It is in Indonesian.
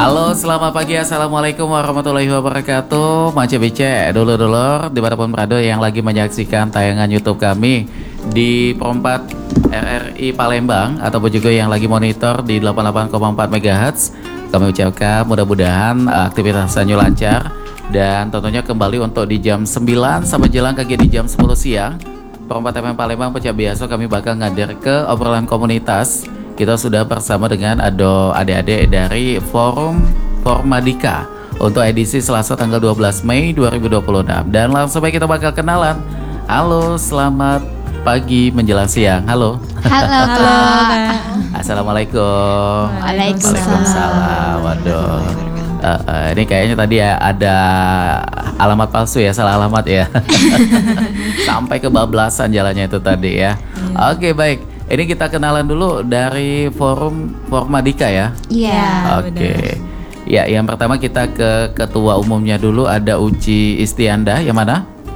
Halo, selamat pagi. Assalamualaikum warahmatullahi wabarakatuh. Mace Bice, dulur-dulur dimanapun berada yang lagi menyaksikan tayangan YouTube kami di Perempat RRI Palembang ataupun juga yang lagi monitor di 88,4 MHz. Kami ucapkan mudah-mudahan aktivitasnya lancar dan tentunya kembali untuk di jam 9 sampai jelang kaki di jam 10 siang. Perempat FM Palembang pecah biasa kami bakal ngadir ke obrolan komunitas. Kita sudah bersama dengan adik-adik dari Forum Formadika untuk edisi Selasa tanggal 12 Mei 2026. Dan langsung baik kita bakal kenalan. Halo, selamat pagi menjelang siang. Halo. Halo, Kak. Assalamualaikum. Waalaikumsalam. Waduh. Ini kayaknya tadi ya ada alamat palsu ya, salah alamat ya. Sampai kebablasan jalannya itu tadi ya. Oke, baik. Ini kita kenalan dulu dari Forum Formadika ya. Iya. Oke. Ya, yang pertama kita ke ketua umumnya dulu, ada Uci Istianda. Yang mana?